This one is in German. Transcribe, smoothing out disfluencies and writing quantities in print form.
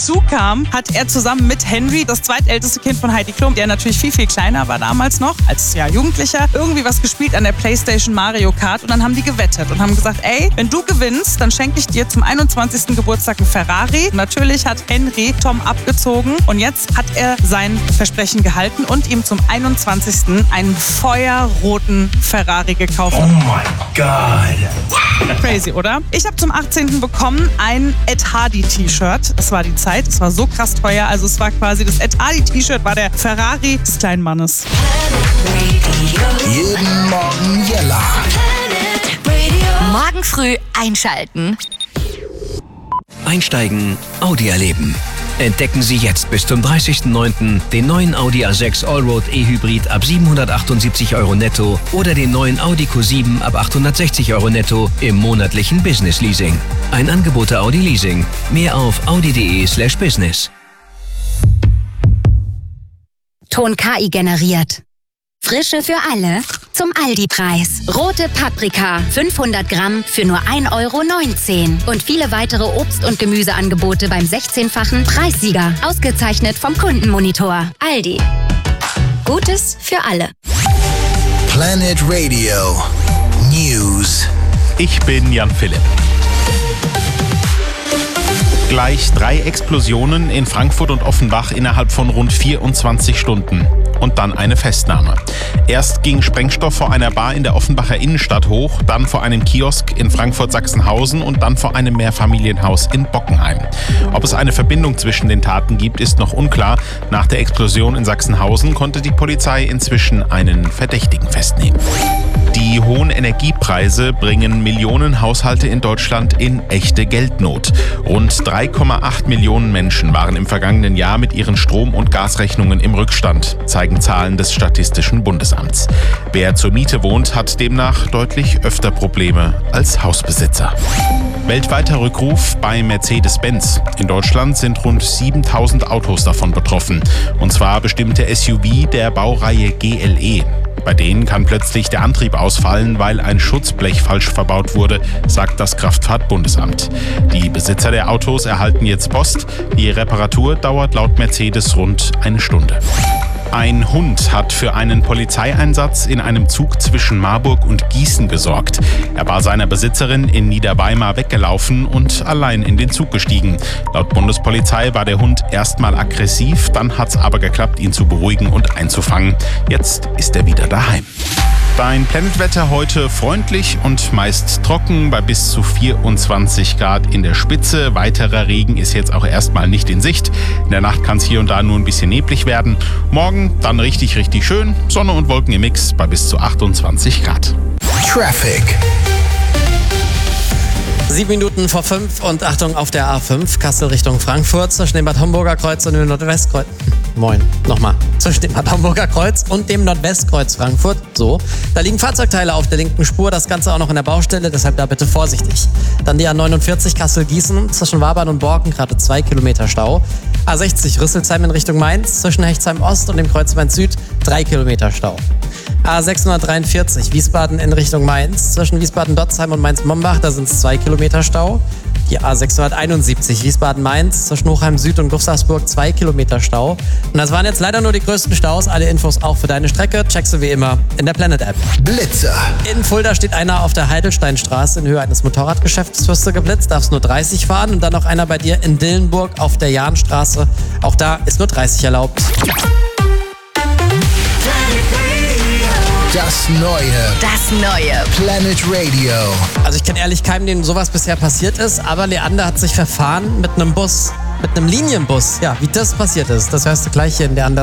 Dazu kam, hat er zusammen mit Henry, das zweitälteste Kind von Heidi Klum, der natürlich viel, viel kleiner war damals noch, als Jugendlicher, irgendwie was gespielt an der Playstation Mario Kart und dann haben die gewettet und haben gesagt, ey, wenn du gewinnst, dann schenke ich dir zum 21. Geburtstag einen Ferrari. Und natürlich hat Henry Tom abgezogen und jetzt hat er sein Versprechen gehalten und ihm zum 21. einen feuerroten Ferrari gekauft. Oh mein Gott. Crazy, oder? Ich habe zum 18. bekommen ein Ed Hardy T-Shirt. Es war die Zeit, es war so krass teuer. Also es war quasi, das Ed Hardy T-Shirt war der Ferrari des kleinen Mannes. Jeden Morgen Jella. Morgen früh einschalten. Einsteigen, Audi erleben. Entdecken Sie jetzt bis zum 30.09. den neuen Audi A6 Allroad E-Hybrid ab 778 € netto oder den neuen Audi Q7 ab 860 € netto im monatlichen Business Leasing. Ein Angebot der Audi Leasing. Mehr auf audi.de/business. Ton KI generiert. Frische für alle zum Aldi-Preis. Rote Paprika, 500 Gramm für nur 1,19 € und viele weitere Obst- und Gemüseangebote beim 16-fachen Preissieger. Ausgezeichnet vom Kundenmonitor. Aldi. Gutes für alle. Planet Radio News. Ich bin Jan Philipp. Gleich 3 Explosionen in Frankfurt und Offenbach innerhalb von rund 24 Stunden. Und dann eine Festnahme. Erst ging Sprengstoff vor einer Bar in der Offenbacher Innenstadt hoch, dann vor einem Kiosk in Frankfurt-Sachsenhausen und dann vor einem Mehrfamilienhaus in Bockenheim. Ob es eine Verbindung zwischen den Taten gibt, ist noch unklar. Nach der Explosion in Sachsenhausen konnte die Polizei inzwischen einen Verdächtigen festnehmen. Die hohen Energiepreise bringen Millionen Haushalte in Deutschland in echte Geldnot. Rund 3,8 Millionen Menschen waren im vergangenen Jahr mit ihren Strom- und Gasrechnungen im Rückstand, zeigen Zahlen des Statistischen Bundesamts. Wer zur Miete wohnt, hat demnach deutlich öfter Probleme als Hausbesitzer. Weltweiter Rückruf bei Mercedes-Benz. In Deutschland sind rund 7000 Autos davon betroffen. Und zwar bestimmte SUV der Baureihe GLE. Bei denen kann plötzlich der Antrieb ausfallen, weil ein Schutzblech falsch verbaut wurde, sagt das Kraftfahrtbundesamt. Die Besitzer der Autos erhalten jetzt Post. Die Reparatur dauert laut Mercedes rund eine Stunde. Ein Hund hat für einen Polizeieinsatz in einem Zug zwischen Marburg und Gießen gesorgt. Er war seiner Besitzerin in Niederweimar weggelaufen und allein in den Zug gestiegen. Laut Bundespolizei war der Hund erstmal aggressiv, dann hat's aber geklappt, ihn zu beruhigen und einzufangen. Jetzt ist er wieder daheim. Dein Planetwetter heute freundlich und meist trocken bei bis zu 24 Grad in der Spitze. Weiterer Regen ist jetzt auch erstmal nicht in Sicht. In der Nacht kann es hier und da nur ein bisschen neblig werden. Morgen dann richtig schön. Sonne und Wolken im Mix bei bis zu 28 Grad. Traffic. 7 Minuten vor 5 und Achtung auf der A5, Kassel Richtung Frankfurt, zwischen dem Bad Homburger Kreuz und dem Nordwestkreuz. Moin, nochmal. Zwischen dem Bad Homburger Kreuz und dem Nordwestkreuz Frankfurt. So, da liegen Fahrzeugteile auf der linken Spur, das Ganze auch noch in der Baustelle, deshalb da bitte vorsichtig. Dann die A49 Kassel-Gießen, zwischen Wabern und Borken gerade 2 Kilometer Stau. A60 Rüsselsheim in Richtung Mainz, zwischen Hechtsheim Ost und dem Kreuzmain Süd 3 Kilometer Stau. A643 Wiesbaden in Richtung Mainz, zwischen Wiesbaden-Dotzheim und Mainz-Mombach, da sind es 2 Kilometer Stau. Die A671 Wiesbaden-Mainz, zwischen Hochheim Süd und Gustavsburg 2 Kilometer Stau. Und das waren jetzt leider nur die größten Staus. Alle Infos auch für deine Strecke checkst du wie immer in der Planet-App. Blitzer. In Fulda steht einer auf der Heidelsteinstraße in Höhe eines Motorradgeschäfts, wirst du geblitzt, darfst nur 30 fahren. Und dann noch einer bei dir in Dillenburg auf der Jahnstraße. Auch da ist nur 30 erlaubt. Das neue Planet Radio. Also ich kenne ehrlich keinen, dem sowas bisher passiert ist, aber Leander hat sich verfahren mit einem Bus, mit einem Linienbus. Ja, wie das passiert ist, das hörst du gleich hier in Leander.